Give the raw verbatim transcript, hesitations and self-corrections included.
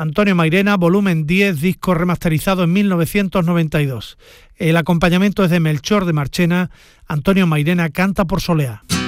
Antonio Mairena, volumen diez, disco remasterizado en mil novecientos noventa y dos. El acompañamiento es de Melchor de Marchena. Antonio Mairena canta por Soleá.